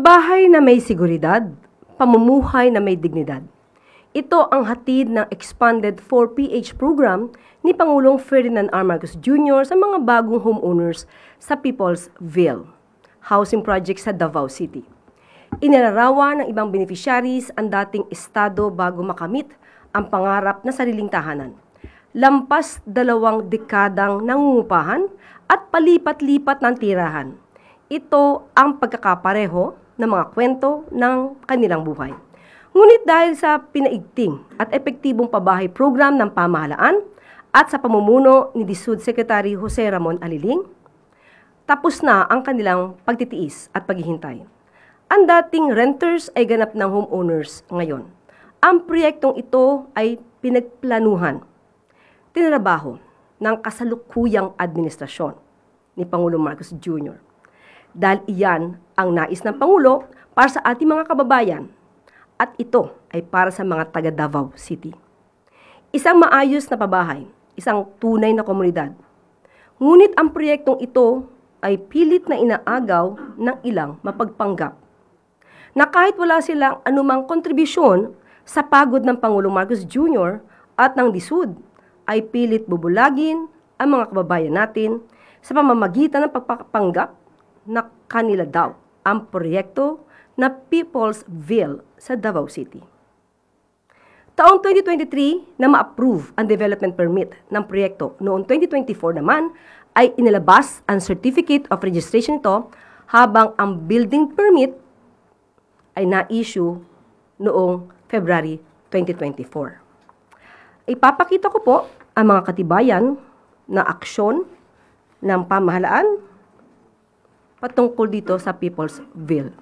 Pabahay na may seguridad, pamumuhay na may dignidad. Ito ang hatid ng expanded 4PH program ni Pangulong Ferdinand R. Marcos Jr. sa mga bagong homeowners sa Peoplesville housing project sa Davao City. Inilarawan ng ibang beneficiaries ang dating estado bago makamit ang pangarap na sariling tahanan. Lampas 2 dekadang nangungupahan at palipat-lipat ng tirahan. Ito ang pagkakapareho ng mga kwento ng kanilang buhay. Ngunit dahil sa pinaigting at epektibong pabahay program ng pamahalaan at sa pamumuno ni DSUD Secretary Jose Ramon Aliling, tapos na ang kanilang pagtitiis at paghihintay. Ang dating renters ay ganap ng homeowners ngayon. Ang proyektong ito ay pinagplanuhan, tinrabaho ng kasalukuyang administrasyon ni Pangulong Marcos Jr. Dahil iyan ang nais ng Pangulo para sa ating mga kababayan at ito ay para sa mga taga Davao City. Isang maayos na pabahay, isang tunay na komunidad. Ngunit ang proyektong ito ay pilit na inaagaw ng ilang mapagpanggap na kahit wala silang anumang kontribusyon sa pagod ng Pangulong Marcos Jr. at ng DSUD, ay pilit bubulagin ang mga kababayan natin sa pamamagitan ng pagpapanggap na kanila daw ang proyekto na Peoplesville sa Davao City. Taong 2023 na ma-approve ang development permit ng proyekto, noong 2024 naman ay inilabas ang certificate of registration ito habang ang building permit ay na-issue noong February 2024. Ipapakita ko po ang mga katibayan na aksyon ng pamahalaan patungkol dito sa Peoplesville.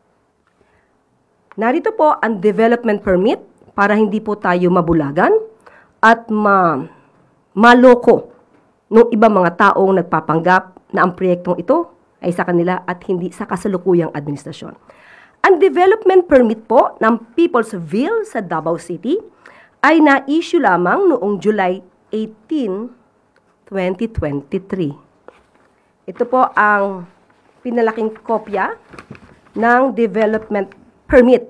Narito po ang development permit para hindi po tayo mabulagan at maloko ng ibang mga taong nagpapanggap na ang proyektong ito ay sa kanila at hindi sa kasalukuyang administrasyon. Ang development permit po ng Peoplesville sa Davao City ay na-issue lamang noong July 18, 2023. Ito po ang pinalaking kopya ng development permit.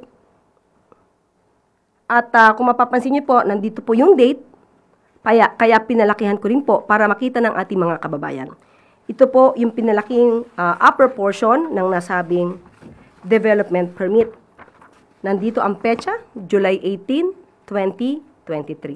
At kung mapapansin niyo po, nandito po yung date, kaya pinalakihan ko rin po para makita ng ating mga kababayan. Ito po yung pinalaking upper portion ng nasabing development permit. Nandito ang petsa, July 18, 2023.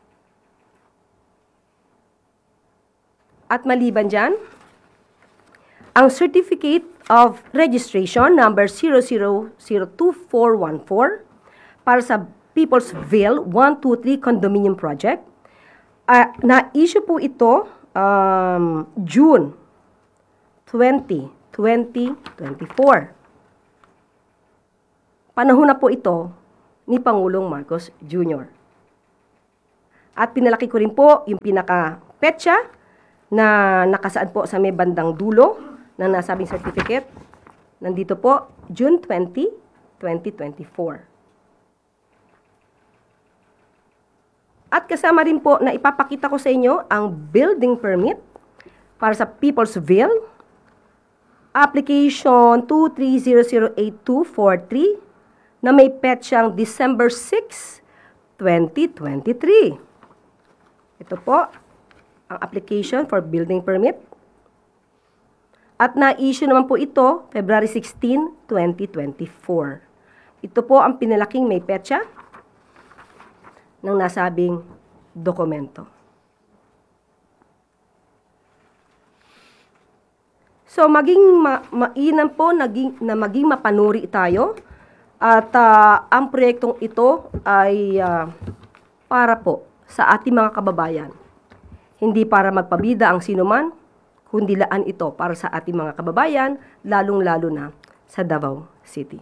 At maliban dyan, ang Certificate of Registration number 00022414 para sa Peoplesville 123 Condominium Project. Na-issue po ito June 20, 2024. Panahon na po ito ni Pangulong Marcos Jr. At pinalaki ko rin po yung pinaka-petsa na nakasaad po sa may bandang dulo ng nasabing certificate. Nandito po, June 20, 2024. At kasama rin po na ipapakita ko sa inyo ang building permit para sa Peoplesville. Application 2300823 na may petsang December 6, 2023. Ito po ang application for building permit. At na-issue naman po ito February 16, 2024. Ito po ang pinalaking may petsa ng nasabing dokumento. So maging mainam po maging mapanuri tayo at ang proyektong ito ay para po sa ating mga kababayan. Hindi para magpabida ang sinuman, kundi laan ito para sa ating mga kababayan, lalong-lalo na sa Davao City.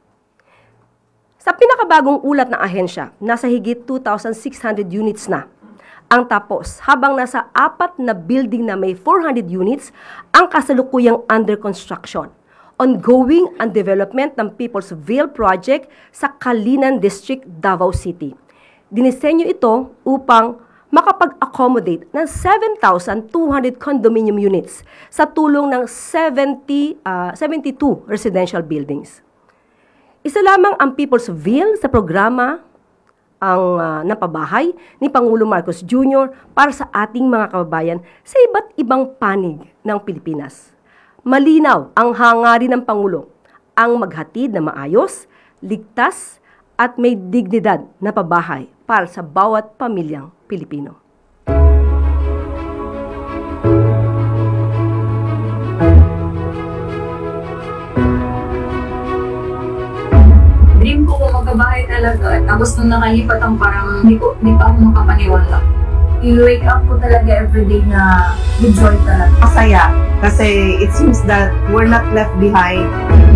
Sa pinakabagong ulat ng ahensya, nasa higit 2,600 units na ang tapos, habang nasa 4 na building na may 400 units ang kasalukuyang under construction. Ongoing ang development ng Peoplesville Project sa Kalinan District, Davao City. Dinisenyo ito upang makapag-accommodate ng 7,200 condominium units sa tulong ng 72 residential buildings. Isa lamang ang People's Will sa programa ang napabahay ni Pangulong Marcos Jr. para sa ating mga kababayan sa iba't ibang panig ng Pilipinas. Malinaw ang hangarin ng Pangulo ang maghatid na maayos, ligtas at may dignidad na pabahay para sa bawat pamilyang Pilipino. Dream ko kung magkabahay talaga. Tapos nung nakalipat ang parang di pa ako makapaniwala. You wake up ko talaga everyday na with joy talaga. Masaya kasi it seems that we're not left behind.